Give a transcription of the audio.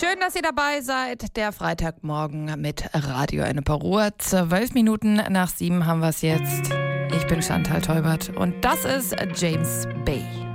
Schön, dass ihr dabei seid. Der Freitagmorgen mit Radio Ennepe Ruhr. 12 Minuten nach 7 haben wir es jetzt. Ich bin Chantal Teubert und das ist James Bay.